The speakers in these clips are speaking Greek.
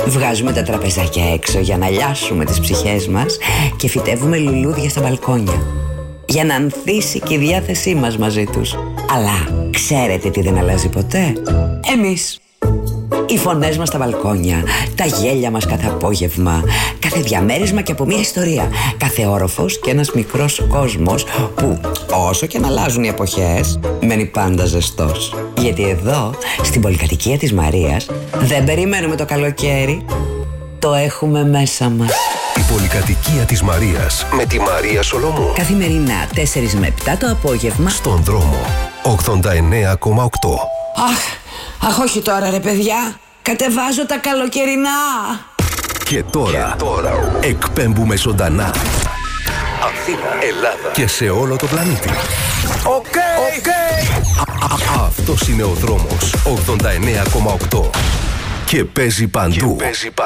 Βγάζουμε τα τραπεζάκια έξω για να λιάσουμε τις ψυχές μας και φυτεύουμε λουλούδια στα μπαλκόνια, για να ανθίσει και η διάθεσή μας μαζί τους. Αλλά ξέρετε τι δεν αλλάζει ποτέ? Εμείς. Οι φωνές μας στα μπαλκόνια, τα γέλια μας κάθε απόγευμα, κάθε διαμέρισμα και από μια ιστορία, κάθε όροφος και ένας μικρός κόσμος που, όσο και να αλλάζουν οι εποχές, μένει πάντα ζεστός. Γιατί εδώ, στην πολυκατοικία της Μαρίας, δεν περιμένουμε το καλοκαίρι, το έχουμε μέσα μας. Η πολυκατοικία της Μαρίας με τη Μαρία Σολομού. Καθημερινά 4 με 7 το απόγευμα. Στον δρόμο 89,8. Αχ, όχι τώρα ρε παιδιά. Κατεβάζω τα καλοκαιρινά. Και τώρα εκπέμπουμε ζωντανά Αθήνα, Ελλάδα και σε όλο το πλανήτη. Οκ. Αυτός είναι ο δρόμος 89,8 και παίζει παντού.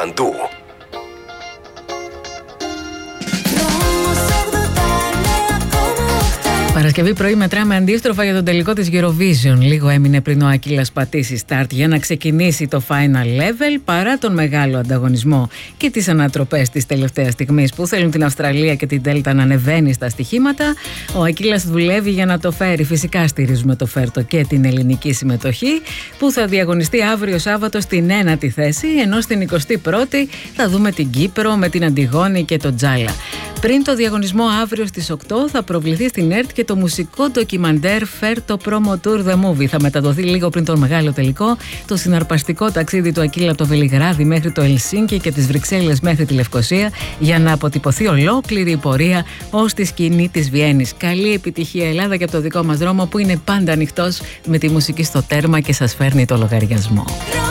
Παρασκευή πρωί μετράμε αντίστροφα για τον τελικό της Eurovision. Λίγο έμεινε πριν ο Ακύλας πατήσει start για να ξεκινήσει το final level, παρά τον μεγάλο ανταγωνισμό και τις ανατροπές της τελευταίας στιγμής που θέλουν την Αυστραλία και την Δέλτα να ανεβαίνει στα στοιχήματα. Ο Ακύλας δουλεύει για να το φέρει. Φυσικά στηρίζουμε το φέρτο και την ελληνική συμμετοχή που θα διαγωνιστεί αύριο Σάββατο στην 1η θέση, ενώ στην 21η θα δούμε την Κύπρο με την Αντιγόνη και τον Τζάλα. Πριν το διαγωνισμό αύριο στις 8 θα προβληθεί στην ΕΡΤ και το μουσικό ντοκιμαντέρ Φέρτο Promo Tour The Movie. Θα μεταδοθεί λίγο πριν τον μεγάλο τελικό το συναρπαστικό ταξίδι του Ακύλα από το Βελιγράδι μέχρι το Ελσίνκι και τις Βρυξέλλες μέχρι τη Λευκοσία για να αποτυπωθεί ολόκληρη η πορεία ως τη σκηνή της Βιέννης. Καλή επιτυχία Ελλάδα και από το δικό μας δρόμο που είναι πάντα ανοιχτός με τη μουσική στο τέρμα και σας φέρνει το λογαριασμό.